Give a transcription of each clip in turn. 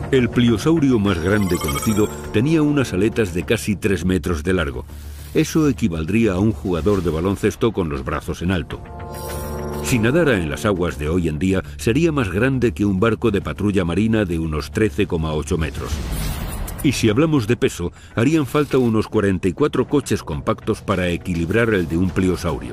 El pliosaurio más grande conocido tenía unas aletas de casi 3 metros de largo. Eso equivaldría a un jugador de baloncesto con los brazos en alto. Si nadara en las aguas de hoy en día, sería más grande que un barco de patrulla marina de unos 13,8 metros. Y si hablamos de peso, harían falta unos 44 coches compactos para equilibrar el de un pliosaurio.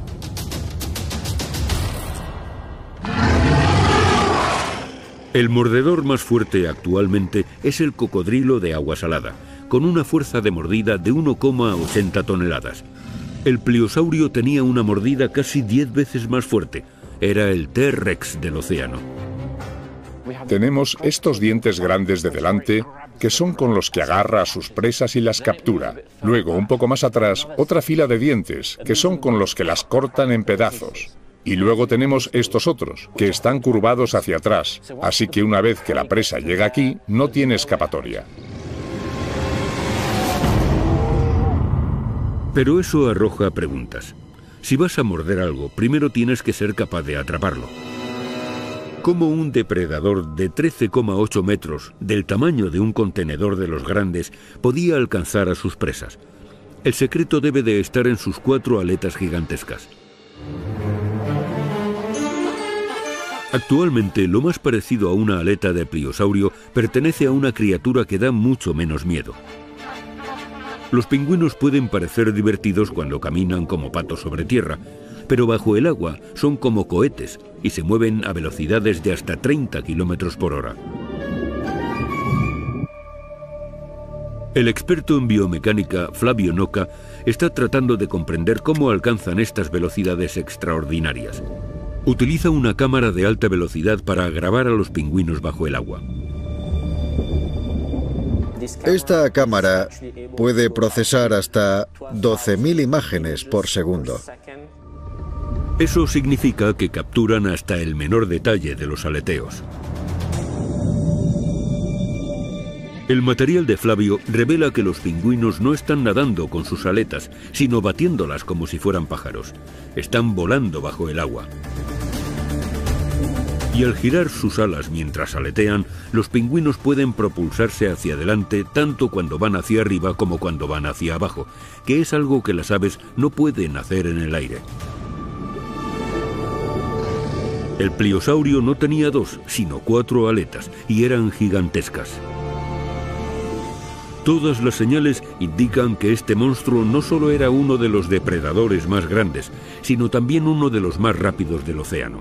El mordedor más fuerte actualmente es el cocodrilo de agua salada, con una fuerza de mordida de 1,80 toneladas. El pliosaurio tenía una mordida casi 10 veces más fuerte. Era el T-Rex del océano. Tenemos estos dientes grandes de delante, que son con los que agarra a sus presas y las captura. Luego, un poco más atrás, otra fila de dientes, que son con los que las cortan en pedazos. Y luego tenemos estos otros, que están curvados hacia atrás, así que una vez que la presa llega aquí, no tiene escapatoria. Pero eso arroja preguntas. Si vas a morder algo, primero tienes que ser capaz de atraparlo. ¿Cómo un depredador de 13,8 metros, del tamaño de un contenedor de los grandes, podía alcanzar a sus presas? El secreto debe de estar en sus 4 aletas gigantescas. Actualmente, lo más parecido a una aleta de pliosaurio pertenece a una criatura que da mucho menos miedo. Los pingüinos pueden parecer divertidos cuando caminan como patos sobre tierra, pero bajo el agua son como cohetes y se mueven a velocidades de hasta 30 km por hora. El experto en biomecánica, Flavio Nocca, está tratando de comprender cómo alcanzan estas velocidades extraordinarias. Utiliza una cámara de alta velocidad para grabar a los pingüinos bajo el agua. Esta cámara puede procesar hasta 12.000 imágenes por segundo. Eso significa que capturan hasta el menor detalle de los aleteos. El material de Flavio revela que los pingüinos no están nadando con sus aletas, sino batiéndolas como si fueran pájaros. Están volando bajo el agua. Y al girar sus alas mientras aletean, los pingüinos pueden propulsarse hacia adelante tanto cuando van hacia arriba como cuando van hacia abajo, que es algo que las aves no pueden hacer en el aire. El pliosaurio no tenía 2, sino 4 aletas, y eran gigantescas. Todas las señales indican que este monstruo no solo era uno de los depredadores más grandes, sino también uno de los más rápidos del océano.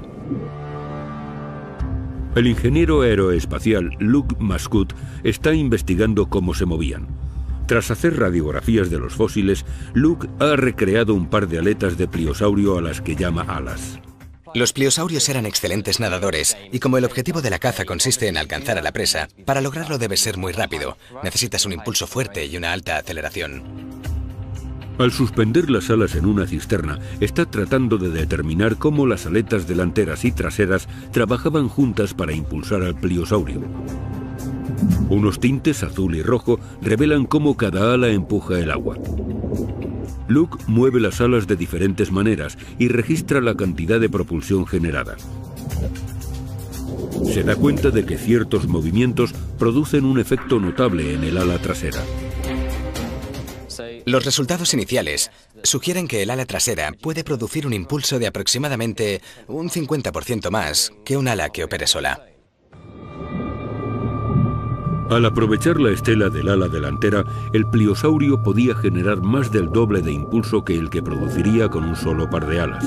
El ingeniero aeroespacial Luke Mascout está investigando cómo se movían. Tras hacer radiografías de los fósiles, Luke ha recreado un par de aletas de pliosaurio a las que llama alas. Los pliosaurios eran excelentes nadadores, y como el objetivo de la caza consiste en alcanzar a la presa, para lograrlo debe ser muy rápido. Necesitas un impulso fuerte y una alta aceleración. Al suspender las alas en una cisterna, está tratando de determinar cómo las aletas delanteras y traseras trabajaban juntas para impulsar al pliosaurio. Unos tintes azul y rojo revelan cómo cada ala empuja el agua. Luke mueve las alas de diferentes maneras y registra la cantidad de propulsión generada. Se da cuenta de que ciertos movimientos producen un efecto notable en el ala trasera. Los resultados iniciales sugieren que el ala trasera puede producir un impulso de aproximadamente un 50% más que un ala que opere sola. Al aprovechar la estela del ala delantera, el pliosaurio podía generar más del doble de impulso que el que produciría con un solo par de alas.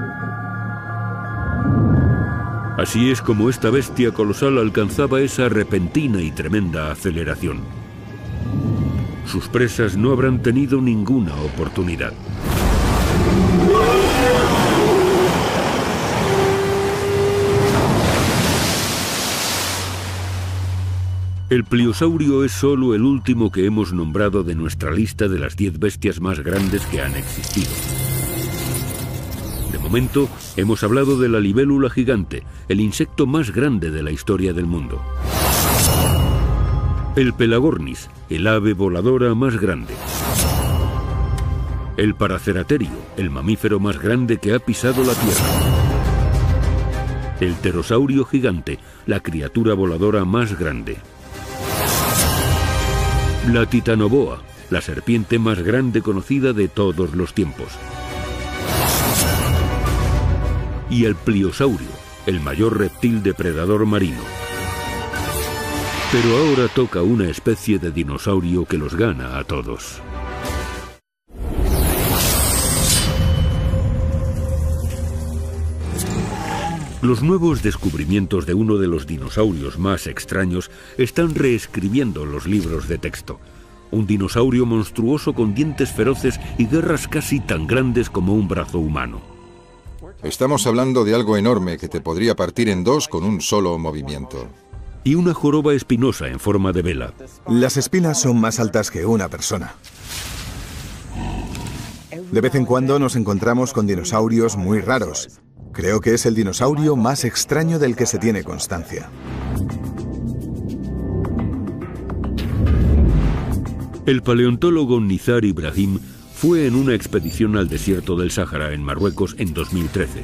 Así es como esta bestia colosal alcanzaba esa repentina y tremenda aceleración. Sus presas no habrán tenido ninguna oportunidad. El pliosaurio es solo el último que hemos nombrado de nuestra lista de las 10 bestias más grandes que han existido. De momento, hemos hablado de la libélula gigante, el insecto más grande de la historia del mundo. El pelagornis, el ave voladora más grande. El paraceraterio, el mamífero más grande que ha pisado la Tierra. El pterosaurio gigante, la criatura voladora más grande. La titanoboa, la serpiente más grande conocida de todos los tiempos. Y el pliosaurio, el mayor reptil depredador marino. Pero ahora toca una especie de dinosaurio que los gana a todos. Los nuevos descubrimientos de uno de los dinosaurios más extraños están reescribiendo los libros de texto. Un dinosaurio monstruoso con dientes feroces y garras casi tan grandes como un brazo humano. Estamos hablando de algo enorme que te podría partir en dos con un solo movimiento. Y una joroba espinosa en forma de vela. Las espinas son más altas que una persona. De vez en cuando nos encontramos con dinosaurios muy raros. Creo que es el dinosaurio más extraño del que se tiene constancia. El paleontólogo Nizar Ibrahim fue en una expedición al desierto del Sáhara en Marruecos en 2013.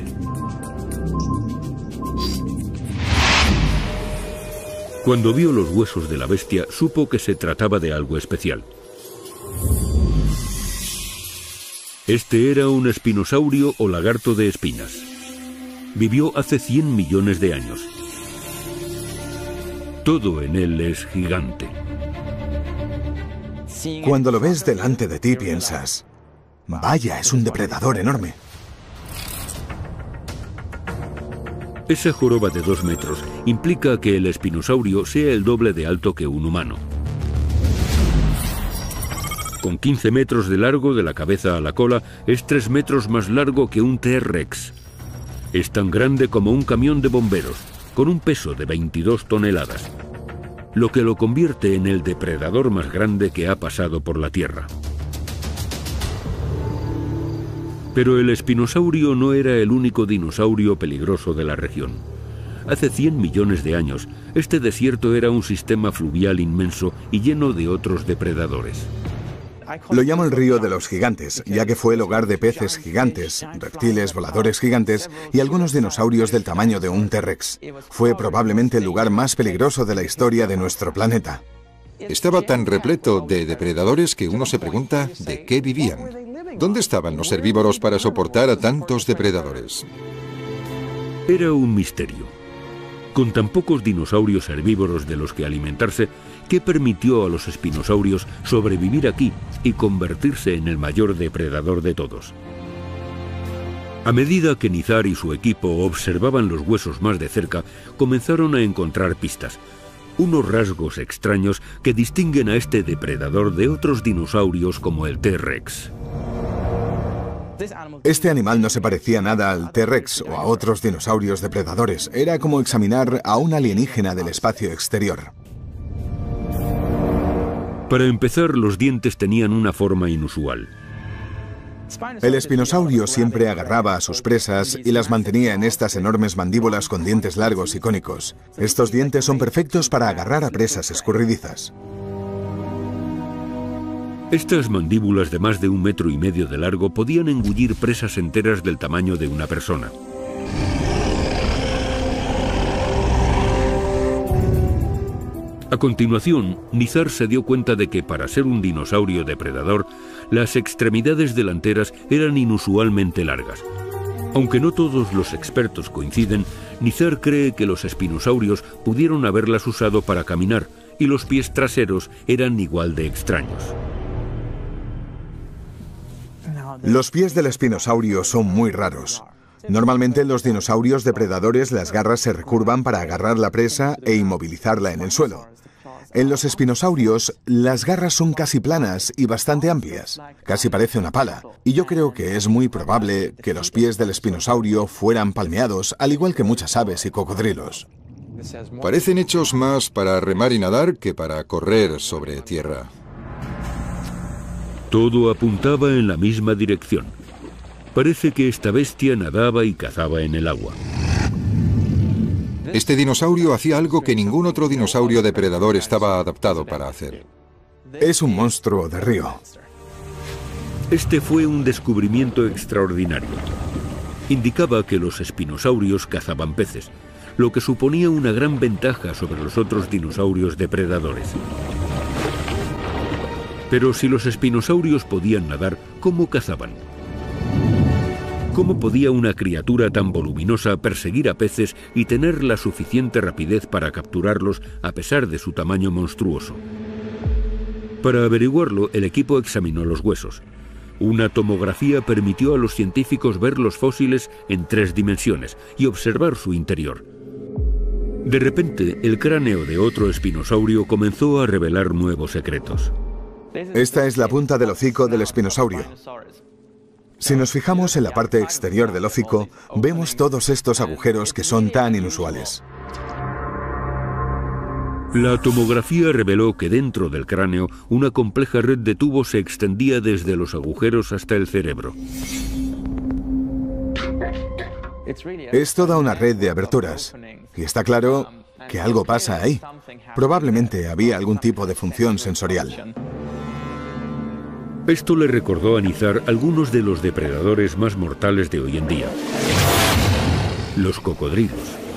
Cuando vio los huesos de la bestia, supo que se trataba de algo especial. Este era un espinosaurio o lagarto de espinas. Vivió hace 100 millones de años. Todo en él es gigante. Cuando lo ves delante de ti piensas, vaya, es un depredador enorme. Esa joroba de 2 metros implica que el espinosaurio sea el doble de alto que un humano. Con 15 metros de largo de la cabeza a la cola, es 3 metros más largo que un T-Rex. Es tan grande como un camión de bomberos, con un peso de 22 toneladas, lo que lo convierte en el depredador más grande que ha pasado por la Tierra. Pero el espinosaurio no era el único dinosaurio peligroso de la región. Hace 100 millones de años, este desierto era un sistema fluvial inmenso y lleno de otros depredadores. Lo llamo el río de los gigantes, ya que fue el hogar de peces gigantes, reptiles voladores gigantes y algunos dinosaurios del tamaño de un T-Rex. Fue probablemente el lugar más peligroso de la historia de nuestro planeta. Estaba tan repleto de depredadores que uno se pregunta de qué vivían. ¿Dónde estaban los herbívoros para soportar a tantos depredadores? Era un misterio. Con tan pocos dinosaurios herbívoros de los que alimentarse, ¿qué permitió a los espinosaurios sobrevivir aquí y convertirse en el mayor depredador de todos? A medida que Nizar y su equipo observaban los huesos más de cerca, comenzaron a encontrar pistas, unos rasgos extraños que distinguen a este depredador de otros dinosaurios como el T-Rex. Este animal no se parecía nada al T-Rex o a otros dinosaurios depredadores. Era como examinar a un alienígena del espacio exterior. Para empezar, los dientes tenían una forma inusual. El espinosaurio siempre agarraba a sus presas y las mantenía en estas enormes mandíbulas con dientes largos y cónicos. Estos dientes son perfectos para agarrar a presas escurridizas. Estas mandíbulas de más de 1,5 metros de largo podían engullir presas enteras del tamaño de una persona. A continuación, Nizar se dio cuenta de que para ser un dinosaurio depredador, las extremidades delanteras eran inusualmente largas. Aunque no todos los expertos coinciden, Nizar cree que los espinosaurios pudieron haberlas usado para caminar y los pies traseros eran igual de extraños. Los pies del espinosaurio son muy raros. Normalmente en los dinosaurios depredadores las garras se recurvan para agarrar la presa e inmovilizarla en el suelo. En los espinosaurios, las garras son casi planas y bastante amplias. Casi parece una pala. Y yo creo que es muy probable que los pies del espinosaurio fueran palmeados, al igual que muchas aves y cocodrilos. Parecen hechos más para remar y nadar que para correr sobre tierra. Todo apuntaba en la misma dirección. Parece que esta bestia nadaba y cazaba en el agua. Este dinosaurio hacía algo que ningún otro dinosaurio depredador estaba adaptado para hacer. Es un monstruo de río. Este fue un descubrimiento extraordinario. Indicaba que los espinosaurios cazaban peces, lo que suponía una gran ventaja sobre los otros dinosaurios depredadores. Pero si los espinosaurios podían nadar, ¿cómo cazaban? ¿Cómo podía una criatura tan voluminosa perseguir a peces y tener la suficiente rapidez para capturarlos a pesar de su tamaño monstruoso? Para averiguarlo, el equipo examinó los huesos. Una tomografía permitió a los científicos ver los fósiles en 3 dimensiones y observar su interior. De repente, el cráneo de otro espinosaurio comenzó a revelar nuevos secretos. Esta es la punta del hocico del espinosaurio. Si nos fijamos en la parte exterior del hocico, vemos todos estos agujeros que son tan inusuales. La tomografía reveló que dentro del cráneo una compleja red de tubos se extendía desde los agujeros hasta el cerebro. Es toda una red de aberturas, y está claro que algo pasa ahí. Probablemente había algún tipo de función sensorial. Esto le recordó a Nizar algunos de los depredadores más mortales de hoy en día: los cocodrilos.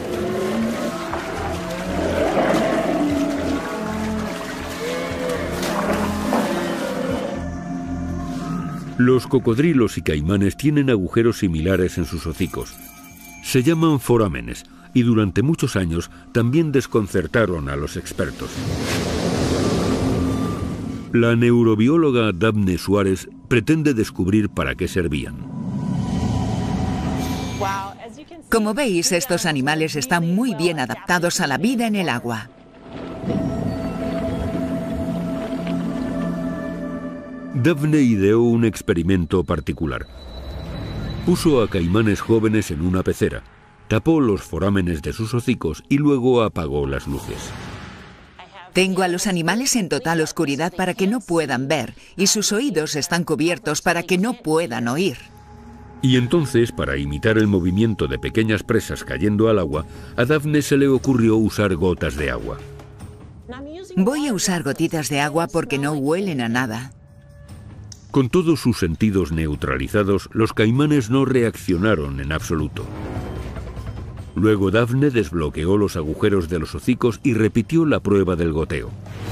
Los cocodrilos y caimanes tienen agujeros similares en sus hocicos. Se llaman forámenes y durante muchos años también desconcertaron a los expertos. La neurobióloga Daphne Suárez pretende descubrir para qué servían. Como veis, estos animales están muy bien adaptados a la vida en el agua. Daphne ideó un experimento particular. Puso a caimanes jóvenes en una pecera, tapó los forámenes de sus hocicos y luego apagó las luces. Tengo a los animales en total oscuridad para que no puedan ver, y sus oídos están cubiertos para que no puedan oír. Y entonces, para imitar el movimiento de pequeñas presas cayendo al agua, a Daphne se le ocurrió usar gotas de agua. Voy a usar gotitas de agua porque no huelen a nada. Con todos sus sentidos neutralizados, los caimanes no reaccionaron en absoluto. Luego Daphne desbloqueó los agujeros de los hocicos y repitió la prueba del goteo.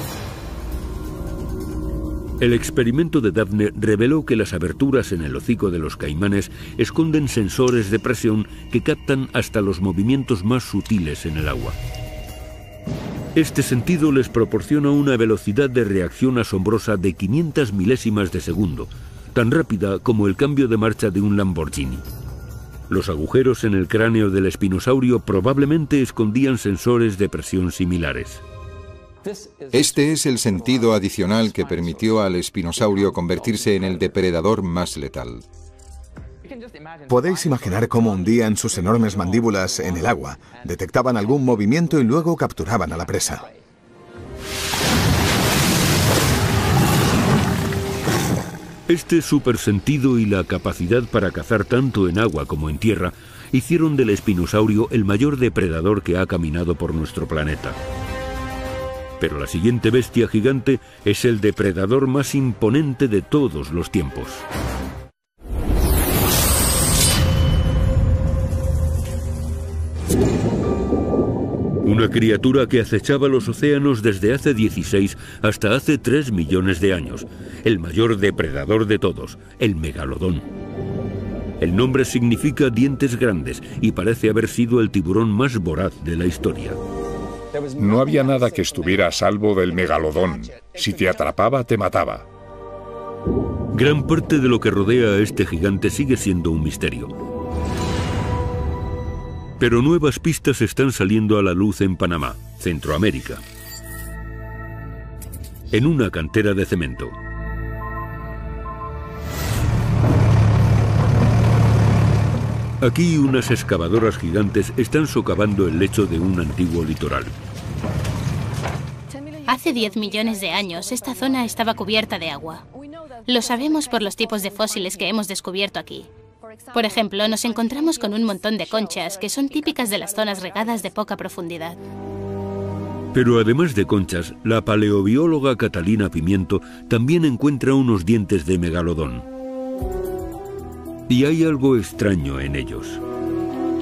El experimento de Daphne reveló que las aberturas en el hocico de los caimanes esconden sensores de presión que captan hasta los movimientos más sutiles en el agua. Este sentido les proporciona una velocidad de reacción asombrosa de 500 milésimas de segundo, tan rápida como el cambio de marcha de un Lamborghini. Los agujeros en el cráneo del espinosaurio probablemente escondían sensores de presión similares. Este es el sentido adicional que permitió al espinosaurio convertirse en el depredador más letal. Podéis imaginar cómo un día en sus enormes mandíbulas en el agua detectaban algún movimiento y luego capturaban a la presa. Este supersentido y la capacidad para cazar tanto en agua como en tierra hicieron del espinosaurio el mayor depredador que ha caminado por nuestro planeta. Pero la siguiente bestia gigante es el depredador más imponente de todos los tiempos. Una criatura que acechaba los océanos desde hace 16 hasta hace 3 millones de años. El mayor depredador de todos, el megalodón. El nombre significa dientes grandes y parece haber sido el tiburón más voraz de la historia. No había nada que estuviera a salvo del megalodón. Si te atrapaba, te mataba. Gran parte de lo que rodea a este gigante sigue siendo un misterio. Pero nuevas pistas están saliendo a la luz en Panamá, Centroamérica. En una cantera de cemento. Aquí unas excavadoras gigantes están socavando el lecho de un antiguo litoral. Hace 10 millones de años, esta zona estaba cubierta de agua. Lo sabemos por los tipos de fósiles que hemos descubierto aquí. Por ejemplo, nos encontramos con un montón de conchas que son típicas de las zonas regadas de poca profundidad. Pero además de conchas, la paleobióloga Catalina Pimiento también encuentra unos dientes de megalodón. Y hay algo extraño en ellos.